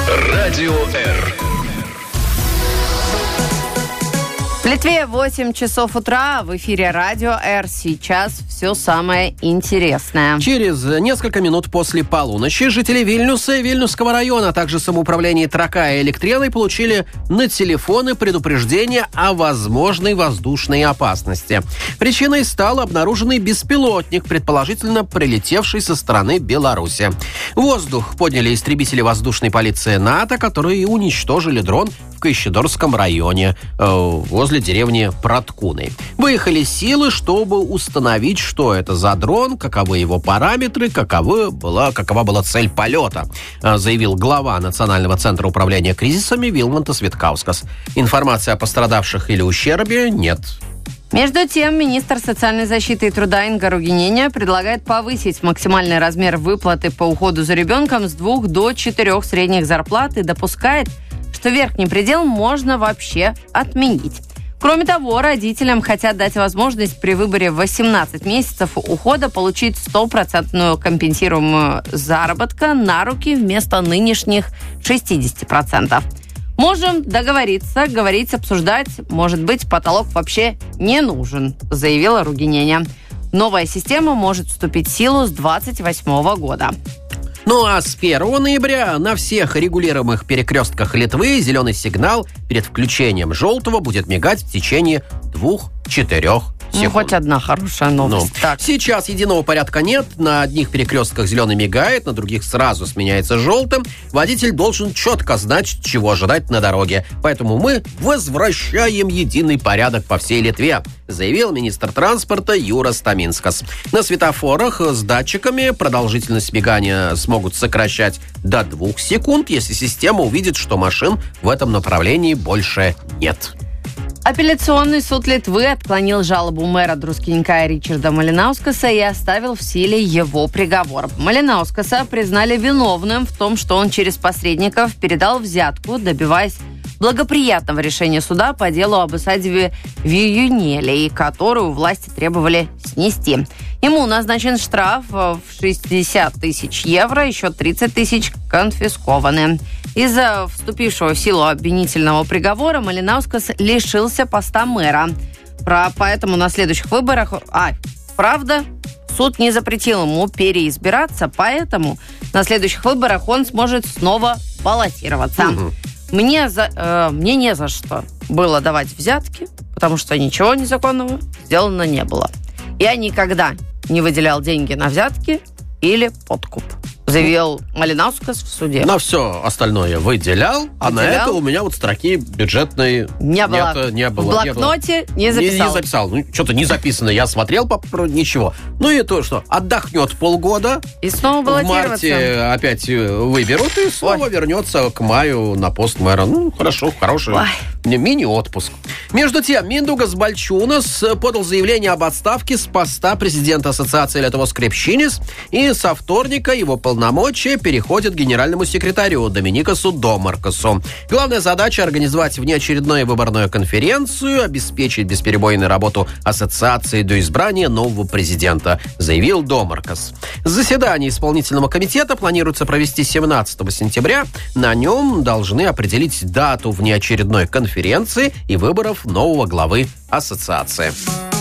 Радио Р. В Литве 8 часов утра. В эфире Радио Р. Сейчас все самое интересное. Через несколько минут после полуночи жители Вильнюса и Вильнюсского района, а также самоуправление Трака и Электрелы получили на телефоны предупреждение о возможной воздушной опасности. Причиной стал обнаруженный беспилотник, предположительно прилетевший со стороны Беларуси. В воздух подняли истребители воздушной полиции НАТО, которые уничтожили дрон в Кайшидорском районе, возле деревни Проткуны. Выехали силы, чтобы установить, что это за дрон, каковы его параметры, какова была цель полета, заявил глава Национального центра управления кризисами Вилмантас Виткаускас. Информации о пострадавших или ущербе нет. Между тем, министр социальной защиты и труда Инга Ругиненя предлагает повысить максимальный размер выплаты по уходу за ребенком с 2 до 4 средних зарплат и допускает, что верхний предел можно вообще отменить. Кроме того, родителям хотят дать возможность при выборе 18 месяцев ухода получить 100% компенсируемую заработка на руки вместо нынешних 60%. Можем договориться, говорить, обсуждать. Может быть, потолок вообще не нужен, заявила Ругиненя. Новая система может вступить в силу с 2028 года. Ну а с 1 ноября на всех регулируемых перекрестках Литвы зеленый сигнал перед включением желтого будет мигать в течение 2-4 секунд. Хоть одна хорошая новость. Так. Сейчас единого порядка нет. На одних перекрестках зеленый мигает, на других сразу сменяется желтым. Водитель должен четко знать, чего ожидать на дороге. Поэтому мы возвращаем единый порядок по всей Литве, заявил министр транспорта Юрас Таминскас. На светофорах с датчиками продолжительность мигания смогут сокращать до 2 секунд, если система увидит, что машин в этом направлении больше нет. Апелляционный суд Литвы отклонил жалобу мэра Друскинкая Ричарда Малинаускаса и оставил в силе его приговор. Малинаускаса признали виновным в том, что он через посредников передал взятку, добиваясь благоприятного решения суда по делу об осаде Виюнелей, которую власти требовали снести. Ему назначен штраф в 60 тысяч евро, еще 30 тысяч конфискованы. Из-за вступившего в силу обвинительного приговора Малинаускас лишился поста мэра. Поэтому на следующих выборах... Правда, суд не запретил ему переизбираться, поэтому на следующих выборах он сможет снова баллотироваться. Мне не за что было давать взятки, потому что ничего незаконного сделано не было. Я никогда не выделял деньги на взятки или подкуп, заявил Малинаускас в суде. На все остальное выделял, а на это у меня вот строки бюджетной не было. В блокноте не записал. Не записал. Ну, что-то не записано. Я смотрел, ничего. Ну и то, что отдохнет полгода. И снова баллотироваться. В марте опять выберут и снова вернется к маю на пост мэра. Ну, хорошо, хороший мини-отпуск. Между тем, Миндугас Бальчунас подал заявление об отставке с поста президента Ассоциации Lietuvos Krepšinis, и со вторника его полномочия переходят генеральному секретарю Доминикасу Домаркасу. Главная задача — организовать внеочередную выборную конференцию, обеспечить бесперебойную работу ассоциации до избрания нового президента, заявил Домаркас. Заседание исполнительного комитета планируется провести 17 сентября. На нем должны определить дату внеочередной конференции и выборов нового главы ассоциации.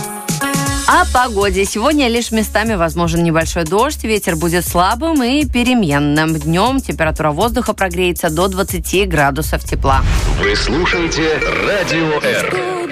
О погоде. Сегодня лишь местами возможен небольшой дождь. Ветер будет слабым и переменным. Днем температура воздуха прогреется до 20 градусов тепла. Вы слушаете Радио Р.